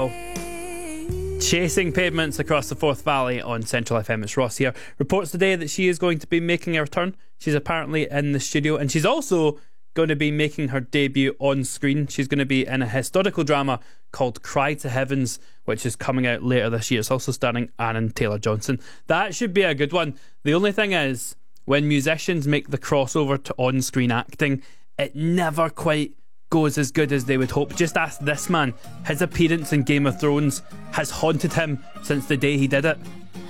Chasing pavements across the Forth Valley on Central FM. It's Ross here. Reports today that she is going to be making a return. She's apparently in the studio, and she's also going to be making her debut on screen. She's going to be in a historical drama called Cry to Heavens, which is coming out later this year. It's also starring Aaron Taylor-Johnson. That should be a good one. The only thing is, when musicians make the crossover to on-screen acting, it never quite goes as good as they would hope. Just ask this man. His appearance in Game of Thrones has haunted him since the day he did it.